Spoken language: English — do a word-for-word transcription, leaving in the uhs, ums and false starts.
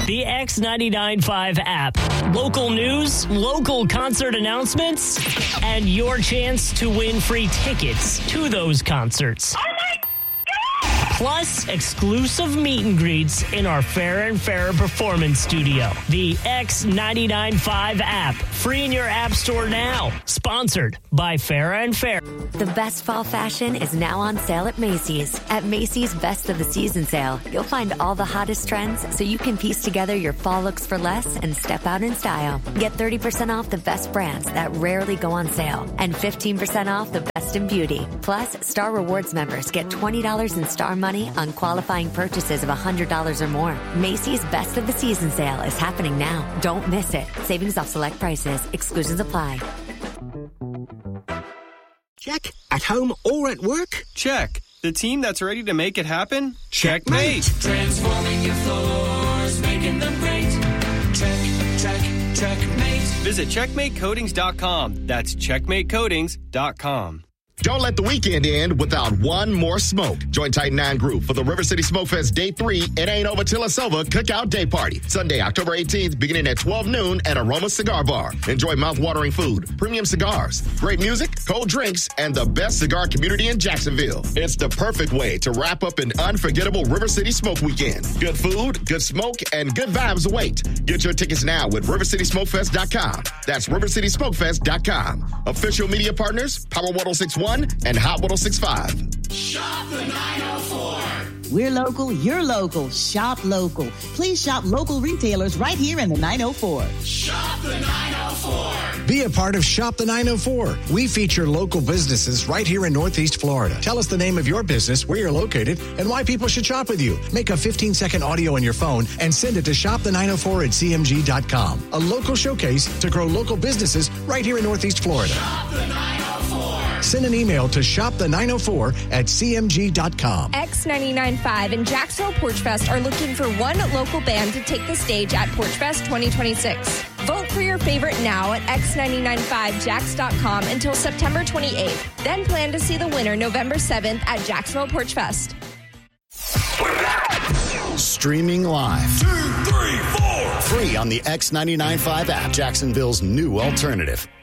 The X ninety-nine point five app. Local news, local concert announcements, and your chance to win free tickets to those concerts. Oh my God! Plus, exclusive meet and greets in our Fairer and Fairer Performance Studio. The X ninety-nine point five app. Free in your app store now. Sponsored by Fairer and Fairer. The best fall fashion is now on sale at Macy's. At Macy's Best of the Season sale, you'll find all the hottest trends so you can piece together your fall looks for less and step out in style. Get thirty percent off the best brands that rarely go on sale and fifteen percent off the best in beauty. Plus, Star Rewards members get twenty dollars in Star money on qualifying purchases of one hundred dollars or more. Macy's Best of the Season sale is happening now. Don't miss it. Savings off select prices. Exclusions apply. Check. At home or at work? Check. The team that's ready to make it happen? Checkmate. Transforming your floors, making them great. Check, check, checkmate. Visit checkmate coatings dot com. That's checkmate coatings dot com. Don't let the weekend end without one more smoke. Join Titan nine Group for the River City Smoke Fest Day three. It ain't over till it's over. Cookout Day Party. Sunday, October eighteenth, beginning at twelve noon at Aroma Cigar Bar. Enjoy mouth-watering food, premium cigars, great music, cold drinks, and the best cigar community in Jacksonville. It's the perfect way to wrap up an unforgettable River City Smoke Weekend. Good food, good smoke, and good vibes await. Get your tickets now with river city smoke fest dot com. That's river city smoke fest dot com. Official media partners, Power one oh six point one and Hot one oh six point five. Shop the nine oh four. We're local, you're local. Shop local. Please shop local retailers right here in the nine oh four. Shop the nine oh four. Be a part of Shop the nine oh four. We feature local businesses right here in Northeast Florida. Tell us the name of your business, where you're located, and why people should shop with you. Make a fifteen-second audio on your phone and send it to shop the nine oh four at c m g dot com. A local showcase to grow local businesses right here in Northeast Florida. Shop the nine oh four. Send an email to shop the nine oh four at c m g dot com. X ninety-nine point five and Jacksonville Porch Fest are looking for one local band to take the stage at Porch Fest twenty twenty-six. Vote for your favorite now at x ninety-nine point five jacks dot com until September twenty-eighth. Then plan to see the winner November seventh at Jacksonville Porch Fest. Streaming live. Two, three, four. Free on the X ninety-nine point five app, Jacksonville's new alternative.